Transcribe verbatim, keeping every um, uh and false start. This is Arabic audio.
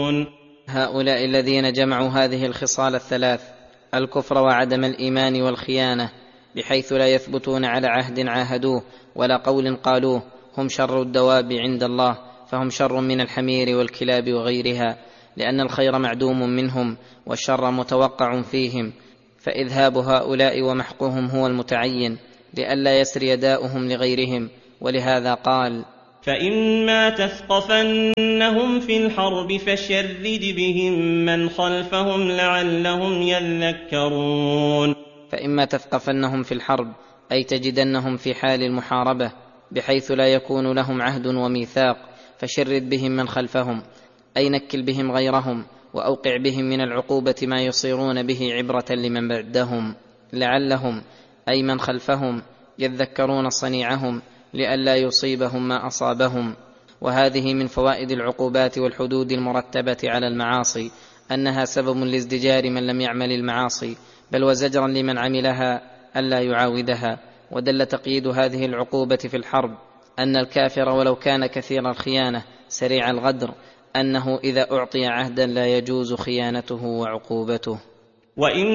هؤلاء الذين جمعوا هذه الخصال الثلاث، الكفر وعدم الإيمان والخيانة، بحيث لا يثبتون على عهد عاهدوه ولا قول قالوه، هم شر الدواب عند الله، فهم شر من الحمير والكلاب وغيرها، لأن الخير معدوم منهم والشر متوقع فيهم، فإذهاب هؤلاء ومحقهم هو المتعين، لئلا يسري داؤهم لغيرهم. ولهذا قال: فإما تثقفنهم في الحرب فشرد بهم من خلفهم لعلهم يذكرون. فإما تثقفنهم في الحرب، أي تجدنهم في حال المحاربة بحيث لا يكون لهم عهد وميثاق، فشرد بهم من خلفهم، أي نكل بهم غيرهم، وأوقع بهم من العقوبة ما يصيرون به عبرة لمن بعدهم، لعلهم أي من خلفهم يذكرون صنيعهم، لئلا يصيبهم ما أصابهم. وهذه من فوائد العقوبات والحدود المرتبة على المعاصي، أنها سبب لازدجار من لم يعمل المعاصي، بل وزجرا لمن عملها ألا يعاودها. ودل تقييد هذه العقوبة في الحرب أن الكافر ولو كان كثير الخيانة سريع الغدر، أنه إذا أعطي عهدا لا يجوز خيانته وعقوبته. وإن